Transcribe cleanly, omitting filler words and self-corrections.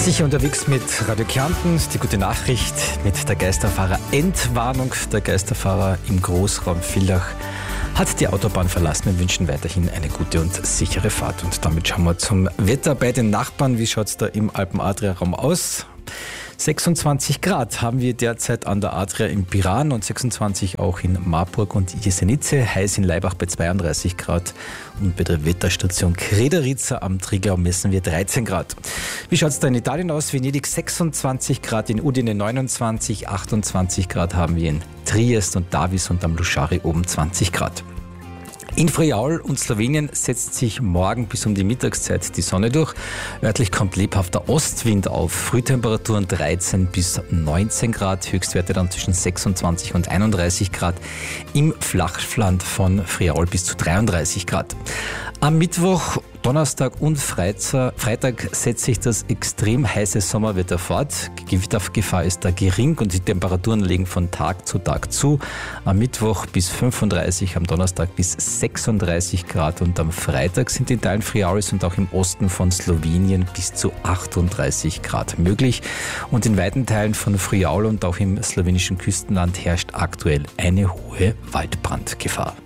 Sicher unterwegs mit Radio Kärnten. Die gute Nachricht mit der Geisterfahrer-Entwarnung. Der Geisterfahrer im Großraum Villach hat die Autobahn verlassen. Wir wünschen weiterhin eine gute und sichere Fahrt. Und damit schauen wir zum Wetter bei den Nachbarn. Wie schaut es da im Alpen-Adria-Raum aus? 26 Grad haben wir derzeit an der Adria in Piran und 26 auch in Marburg und Jesenice. Heiß in Laibach bei 32 Grad und bei der Wetterstation Krederitzer am Triglau messen wir 13 Grad. Wie schaut es da in Italien aus? Venedig 26 Grad, in Udine 29, 28 Grad haben wir in Triest und Davis und am Luschari oben 20 Grad. In Friaul und Slowenien setzt sich morgen bis um die Mittagszeit die Sonne durch. Örtlich kommt lebhafter Ostwind auf. Frühtemperaturen 13 bis 19 Grad, Höchstwerte dann zwischen 26 und 31 Grad. Im Flachland von Friaul bis zu 33 Grad. Am Mittwoch, Donnerstag und Freitag setzt sich das extrem heiße Sommerwetter fort. Gewittergefahr ist da gering und die Temperaturen legen von Tag zu Tag zu. Am Mittwoch bis 35, am Donnerstag bis 36 Grad und am Freitag sind in Teilen Friauls und auch im Osten von Slowenien bis zu 38 Grad möglich. Und in weiten Teilen von Friaul und auch im slowenischen Küstenland herrscht aktuell eine hohe Waldbrandgefahr.